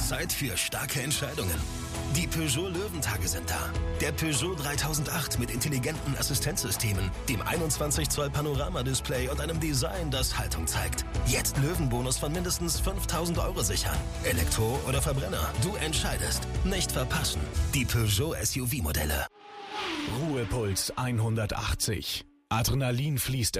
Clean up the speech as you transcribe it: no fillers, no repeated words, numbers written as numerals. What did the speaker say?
Zeit für starke Entscheidungen. Die Peugeot Löwentage sind da. Der Peugeot 3008 mit intelligenten Assistenzsystemen, dem 21 Zoll Panorama-Display und einem Design, das Haltung zeigt. Jetzt Löwenbonus von mindestens 5.000 € sichern. Elektro oder Verbrenner, du entscheidest. Nicht verpassen. Die Peugeot SUV-Modelle. Ruhepuls 180. Adrenalin fließt